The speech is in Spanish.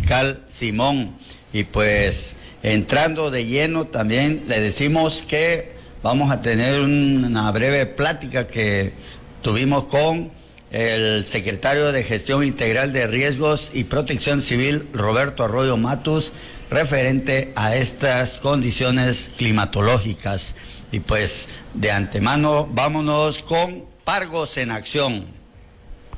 fiscal Simón. Y pues entrando de lleno también le decimos que vamos a tener una breve plática que tuvimos con el secretario de Gestión Integral de Riesgos y Protección Civil, Roberto Arroyo Matus, referente a estas condiciones climatológicas. Y pues de antemano vámonos con Pargos en Acción.